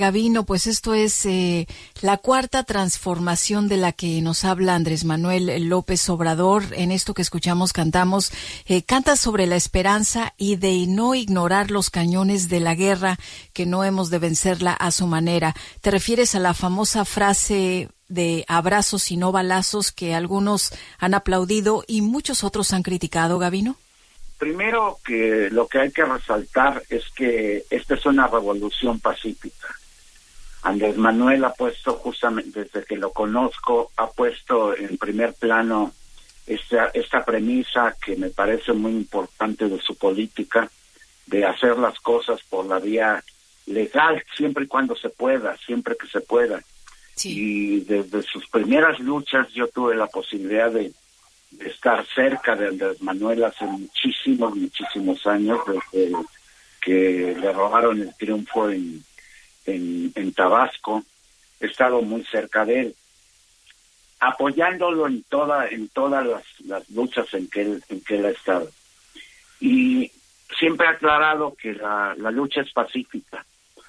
Gavino, pues esto es la cuarta transformación de la que nos habla Andrés Manuel López Obrador. En esto que escuchamos cantamos, canta sobre la esperanza y de no ignorar los cañones de la guerra, que no hemos de vencerla a su manera. ¿Te refieres a la famosa frase de abrazos y no balazos que algunos han aplaudido y muchos otros han criticado, Gavino? Primero, que lo que hay que resaltar es que esta es una revolución pacífica. Andrés Manuel ha puesto, justamente desde que lo conozco, ha puesto en primer plano esta premisa que me parece muy importante de su política, de hacer las cosas por la vía legal, siempre y cuando se pueda, siempre que se pueda. Sí. Y desde sus primeras luchas yo tuve la posibilidad de estar cerca de Andrés Manuel hace muchísimos años, desde que le robaron el triunfo en Tabasco. He estado muy cerca de él, apoyándolo en todas las luchas en que él ha estado. Y siempre ha aclarado que la lucha es pacífica.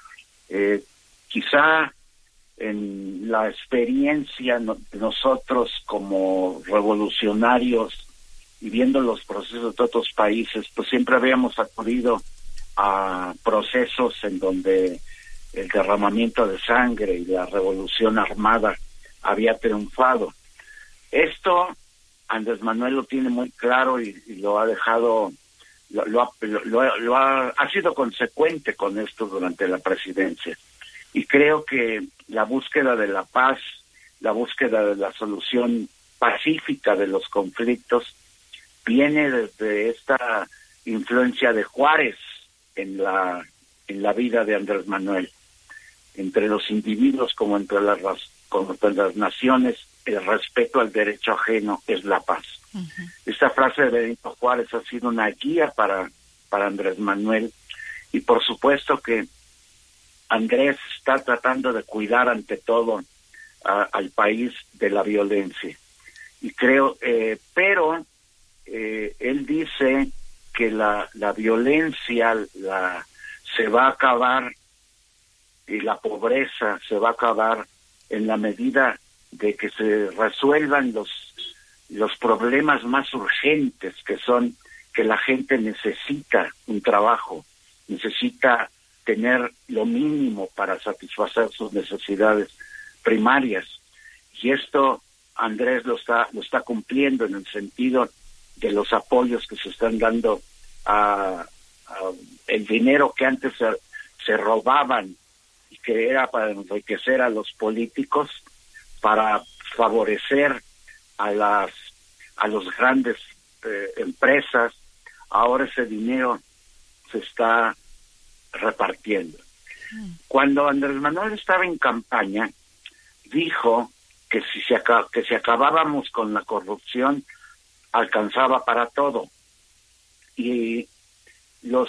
Quizá en la experiencia nosotros como revolucionarios y viendo los procesos de otros países, pues siempre habíamos acudido a procesos en donde el derramamiento de sangre y la revolución armada había triunfado. Esto Andrés Manuel lo tiene muy claro y lo ha dejado, ha sido consecuente con esto durante la presidencia. Y creo que la búsqueda de la paz, la búsqueda de la solución pacífica de los conflictos, viene desde esta influencia de Juárez en la vida de Andrés Manuel. Entre los individuos como entre las naciones, el respeto al derecho ajeno es la paz. Uh-huh. Esta frase de Benito Juárez ha sido una guía para Andrés Manuel, y por supuesto que Andrés está tratando de cuidar ante todo al país de la violencia. Y creo, pero él dice que la violencia se va a acabar y la pobreza se va a acabar en la medida de que se resuelvan los problemas más urgentes, que son que la gente necesita un trabajo, necesita tener lo mínimo para satisfacer sus necesidades primarias. Y esto Andrés lo está cumpliendo en el sentido de los apoyos que se están dando a el dinero que antes se robaban y que era para enriquecer a los políticos, para favorecer a los grandes empresas. Ahora ese dinero se está repartiendo. Cuando Andrés Manuel estaba en campaña, dijo que si acabábamos con la corrupción, alcanzaba para todo. Y los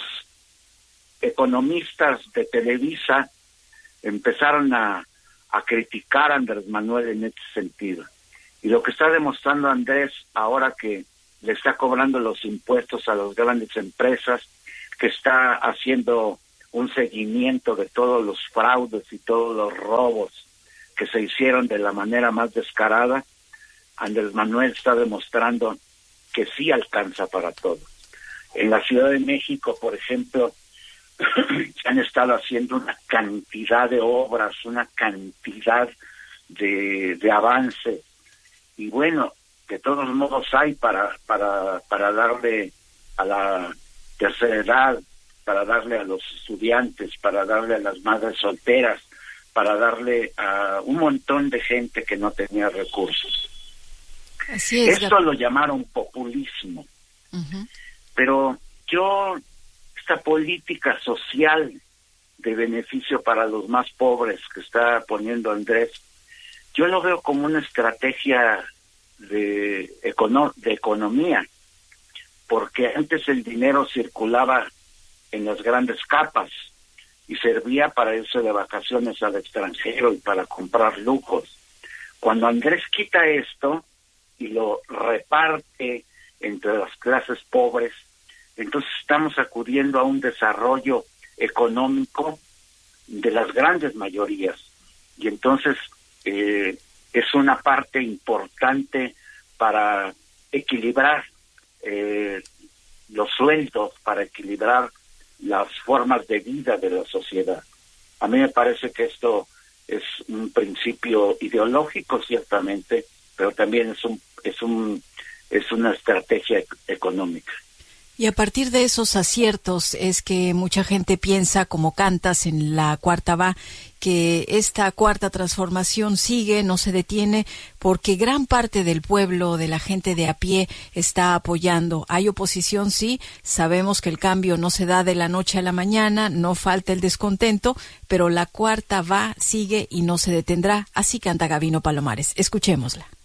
economistas de Televisa empezaron a criticar a Andrés Manuel en este sentido. Y lo que está demostrando Andrés, ahora que le está cobrando los impuestos a las grandes empresas, que está haciendo un seguimiento de todos los fraudes y todos los robos que se hicieron de la manera más descarada, Andrés Manuel está demostrando que sí alcanza para todo. En la Ciudad de México, por ejemplo, han estado haciendo una cantidad de obras, una cantidad de avance, y bueno, de todos modos hay para darle a la tercera edad, para darle a los estudiantes, para darle a las madres solteras, para darle a un montón de gente que no tenía recursos. Así es. Esto lo llamaron populismo. Uh-huh. Pero esta política social de beneficio para los más pobres que está poniendo Andrés, yo lo veo como una estrategia de economía, porque antes el dinero circulaba en las grandes capas y servía para irse de vacaciones al extranjero y para comprar lujos. Cuando Andrés quita esto y lo reparte entre las clases pobres, entonces estamos acudiendo a un desarrollo económico de las grandes mayorías. Y entonces es una parte importante para equilibrar los sueldos, para equilibrar las formas de vida de la sociedad. A mí me parece que esto es un principio ideológico, ciertamente, pero también es una estrategia económica. Y a partir de esos aciertos es que mucha gente piensa, como cantas en la cuarta va, que esta cuarta transformación sigue, no se detiene, porque gran parte del pueblo, de la gente de a pie, está apoyando. Hay oposición, sí, sabemos que el cambio no se da de la noche a la mañana, no falta el descontento, pero la cuarta va, sigue y no se detendrá. Así canta Gabino Palomares. Escuchémosla.